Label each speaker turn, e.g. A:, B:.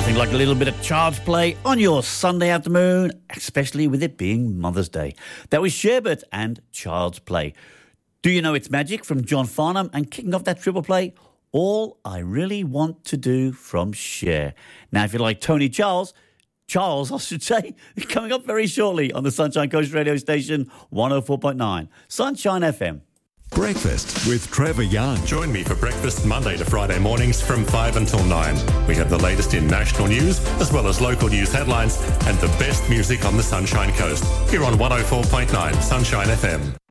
A: Nothing like a little bit of Child's Play on your Sunday afternoon, especially with it being Mother's Day. That was Sherbet and Child's Play. Do You Know It's Magic from John Farnham, and kicking off that triple play, All I Really Want to Do from Cher. Now, if you like Tony Charles, I should say, coming up very shortly on the Sunshine Coast radio station 104.9 Sunshine FM.
B: Breakfast with Trevor Young.
C: Join me for breakfast Monday to Friday mornings from 5 until 9. We have the latest in national news, as well as local news headlines and the best music on the Sunshine Coast. Here on 104.9 Sunshine FM.